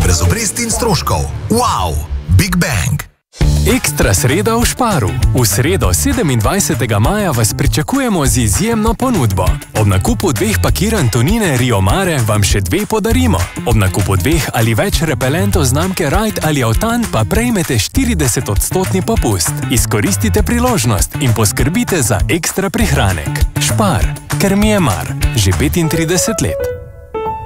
brez obresti in stroškov. Wow! Big Bang! Ekstra sreda v Sparu. V sredo 27. maja vas pričakujemo z izjemno ponudbo. Ob nakupu 2 pakiranj tonine Rio Mare vam še 2 podarimo. Ob nakupu 2 ali več repelentov znamke Ride ali Autan pa prejmete 40% popust. Izkoristite priložnost in poskrbite za ekstra prihranek. Spar, ker mi je mar. Že 35 let.